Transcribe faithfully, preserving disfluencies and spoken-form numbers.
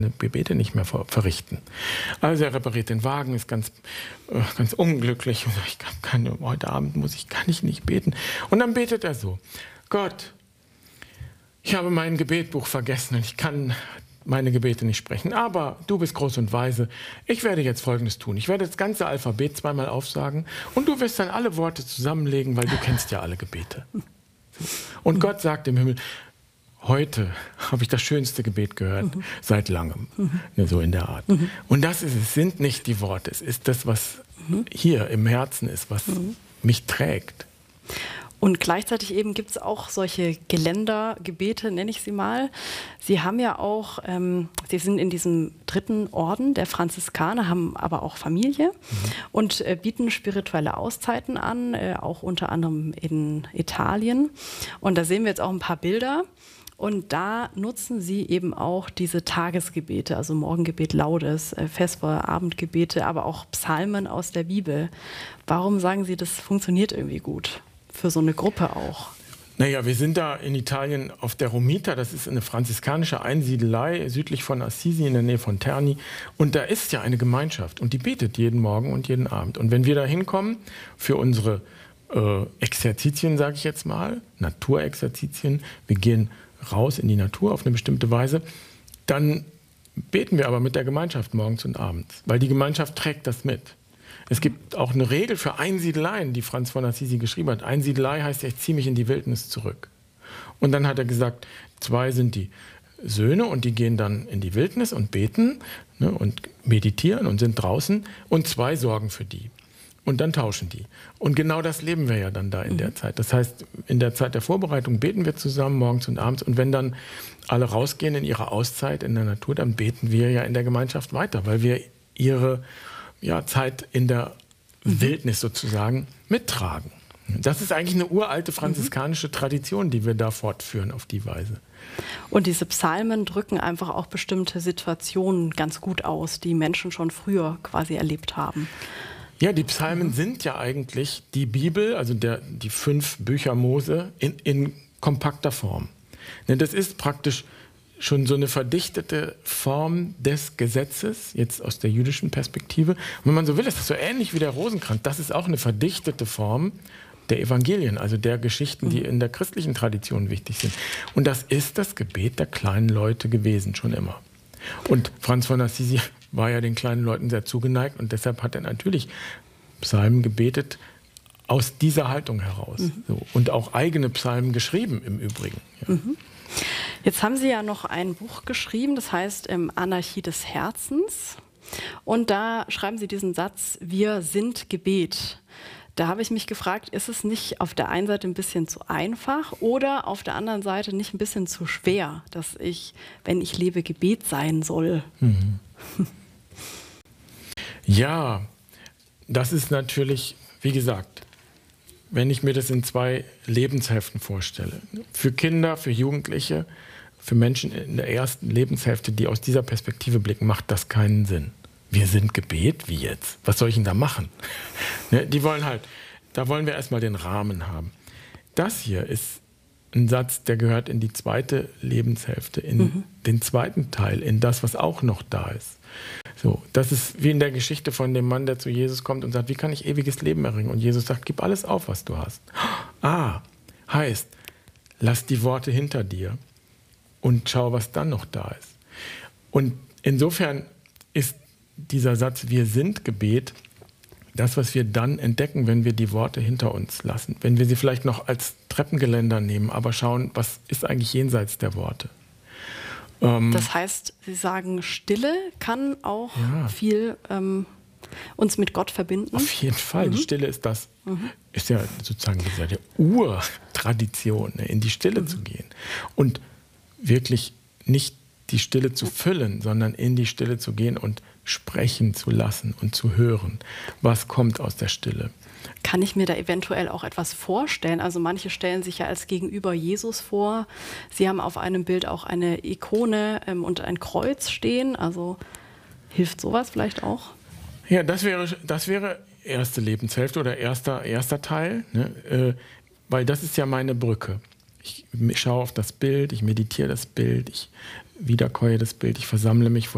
Gebete nicht mehr ver verrichten. Also er repariert den Wagen, ist ganz, äh, ganz unglücklich und sagt, ich kann, kann, heute Abend muss ich, kann ich nicht beten. Und dann betet er so: Gott, ich habe mein Gebetbuch vergessen und ich kann meine Gebete nicht sprechen, aber du bist groß und weise. Ich werde jetzt Folgendes tun. Ich werde das ganze Alphabet zweimal aufsagen und du wirst dann alle Worte zusammenlegen, weil du kennst ja alle Gebete. Und Gott sagt im Himmel: Heute habe ich das schönste Gebet gehört, mhm. seit langem, mhm. so in der Art. Mhm. Und das ist es, sind nicht die Worte, es ist das, was mhm. hier im Herzen ist, was mhm. mich trägt. Und gleichzeitig eben gibt es auch solche Geländergebete, nenne ich sie mal. Sie haben ja auch, ähm, Sie sind in diesem dritten Orden der Franziskaner, haben aber auch Familie mhm. und äh, bieten spirituelle Auszeiten an, äh, auch unter anderem in Italien. Und da sehen wir jetzt auch ein paar Bilder. Und da nutzen Sie eben auch diese Tagesgebete, also Morgengebet, Laudes, äh, Vesper, Abendgebete, aber auch Psalmen aus der Bibel. Warum sagen Sie, das funktioniert irgendwie gut? Für so eine Gruppe auch? Naja, wir sind da in Italien auf der Romita, das ist eine franziskanische Einsiedelei südlich von Assisi in der Nähe von Terni. Und da ist ja eine Gemeinschaft und die betet jeden Morgen und jeden Abend. Und wenn wir da hinkommen für unsere äh, Exerzitien, sage ich jetzt mal, Naturexerzitien, wir gehen raus in die Natur auf eine bestimmte Weise, dann beten wir aber mit der Gemeinschaft morgens und abends, weil die Gemeinschaft trägt das mit. Es gibt auch eine Regel für Einsiedeleien, die Franz von Assisi geschrieben hat. Einsiedelei heißt, ich ziehe mich in die Wildnis zurück. Und dann hat er gesagt, zwei sind die Söhne und die gehen dann in die Wildnis und beten, ne, und meditieren und sind draußen und zwei sorgen für die. Und dann tauschen die. Und genau das leben wir ja dann da in mhm. der Zeit. Das heißt, in der Zeit der Vorbereitung beten wir zusammen morgens und abends. Und wenn dann alle rausgehen in ihre Auszeit in der Natur, dann beten wir ja in der Gemeinschaft weiter, weil wir ihre ja, Zeit in der mhm. Wildnis sozusagen mittragen. Das ist eigentlich eine uralte franziskanische mhm. Tradition, die wir da fortführen auf die Weise. Und diese Psalmen drücken einfach auch bestimmte Situationen ganz gut aus, die Menschen schon früher quasi erlebt haben. Ja, die Psalmen mhm. sind ja eigentlich die Bibel, also der, die fünf Bücher Mose, in, in kompakter Form. Denn das ist praktisch schon so eine verdichtete Form des Gesetzes, jetzt aus der jüdischen Perspektive. Und wenn man so will, ist das so ähnlich wie der Rosenkranz. Das ist auch eine verdichtete Form der Evangelien, also der Geschichten, die in der christlichen Tradition wichtig sind. Und das ist das Gebet der kleinen Leute gewesen, schon immer. Und Franz von Assisi war ja den kleinen Leuten sehr zugeneigt und deshalb hat er natürlich Psalmen gebetet aus dieser Haltung heraus. Mhm. So. Und auch eigene Psalmen geschrieben im Übrigen. Ja. Mhm. Jetzt haben Sie ja noch ein Buch geschrieben, das heißt ähm, Anarchie des Herzens. Und da schreiben Sie diesen Satz: Wir sind Gebet. Da habe ich mich gefragt, ist es nicht auf der einen Seite ein bisschen zu einfach oder auf der anderen Seite nicht ein bisschen zu schwer, dass ich, wenn ich lebe, Gebet sein soll? Mhm. Ja, das ist natürlich, wie gesagt, wenn ich mir das in zwei Lebenshälften vorstelle. Für Kinder, für Jugendliche, für Menschen in der ersten Lebenshälfte, die aus dieser Perspektive blicken, macht das keinen Sinn. Wir sind Gebet, wie jetzt? Was soll ich denn da machen? Ne, die wollen halt, da wollen wir erstmal den Rahmen haben. Das hier ist ein Satz, der gehört in die zweite Lebenshälfte, in mhm. den zweiten Teil, in das, was auch noch da ist. So, das ist wie in der Geschichte von dem Mann, der zu Jesus kommt und sagt, wie kann ich ewiges Leben erringen? Und Jesus sagt, gib alles auf, was du hast. Ah, heißt, lass die Worte hinter dir und schau, was dann noch da ist. Und insofern ist dieser Satz, wir sind Gebet, das, was wir dann entdecken, wenn wir die Worte hinter uns lassen. Wenn wir sie vielleicht noch als Treppengeländer nehmen, aber schauen, was ist eigentlich jenseits der Worte. Ähm, das heißt, Sie sagen, Stille kann auch ja. viel ähm, uns mit Gott verbinden? Auf jeden Fall. Mhm. Die Stille ist das, mhm. ist ja sozusagen diese Urtradition, ne, in die Stille mhm. zu gehen. Und wirklich nicht die Stille zu füllen, sondern in die Stille zu gehen und sprechen zu lassen und zu hören. Was kommt aus der Stille? Kann ich mir da eventuell auch etwas vorstellen? Also manche stellen sich ja als Gegenüber Jesus vor. Sie haben auf einem Bild auch eine Ikone ähm, und ein Kreuz stehen. Also hilft sowas vielleicht auch? Ja, das wäre, das wäre erste Lebenshälfte oder erster, erster Teil, ne? äh, weil das ist ja meine Brücke. Ich schaue auf das Bild, ich meditiere das Bild, ich wiederkäue das Bild, ich versammle mich vor